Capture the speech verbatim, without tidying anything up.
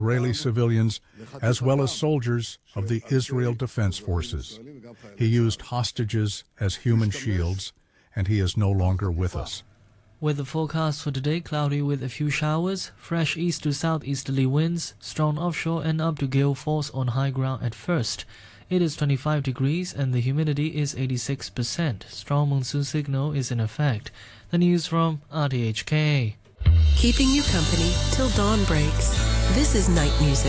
Israeli civilians as well as soldiers of the Israel Defense Forces. He used hostages as human shields, and he is no longer with us. With the forecast for today, cloudy with a few showers, fresh east to southeasterly winds, strong offshore and up to gale force on high ground at first. It is twenty-five degrees and the humidity is eighty-six percent. Strong monsoon signal is in effect. The news from R T H K. Keeping you company till dawn breaks. This is Night Music.